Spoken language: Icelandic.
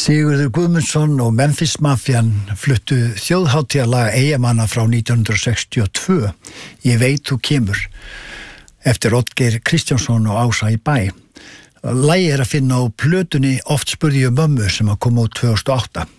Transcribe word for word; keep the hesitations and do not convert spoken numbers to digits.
Sigurður Guðmundsson og Memphis Mafían fluttu þjóðhátíðarlag Eyjamanna frá nítján hundruð sextíu og tvö, Ég veit þú kemur, eftir Oddgeir Kristjánsson og Ása í bæ. Lagið er að finna á plötunni Oft spurði ég mömmu sem að koma út tvö þúsund og átta.